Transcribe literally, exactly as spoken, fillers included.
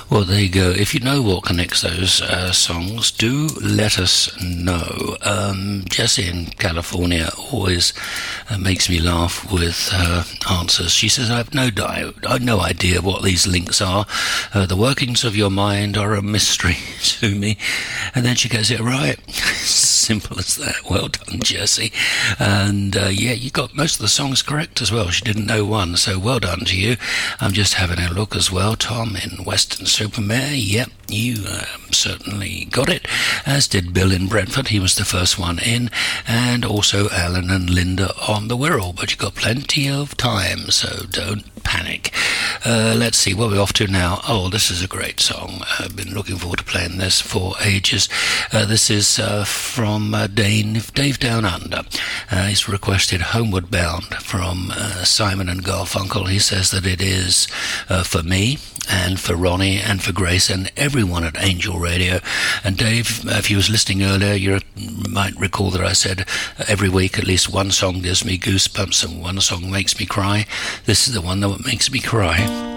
Well, there you go. If you know what connects those uh, songs, do let us know. Um, Jessie in California always uh, makes me laugh with her answers. She says, I have no, di- I have no idea what these links are. Uh, the workings of your mind are a mystery to me. And then she gets it right. Simple as that. Well done, Jessie. And uh, yeah, you got most of the songs correct as well. She didn't know one, so well done to you. I'm just having a look as well. Tom in Weston-super-Mare. Yep, you um, certainly got it, as did Bill in Brentford. He was the first one in, and also Alan and Linda on the Wirral. But you've got plenty of time, so don't panic. Uh, let's see, where are we off to now? Oh, this is a great song. I've been looking forward to playing this for ages. Uh, this is uh, from uh, Dave, Dave Down Under. Uh, he's requested Homeward Bound from uh, Simon and Garfunkel. He says that it is uh, for me, and for Ronnie, and for Grace, and everyone at Angel Radio. And Dave, if you was listening earlier, you might recall that I said uh, every week at least one song gives me goosebumps and one song makes me cry. This is the one that makes me cry.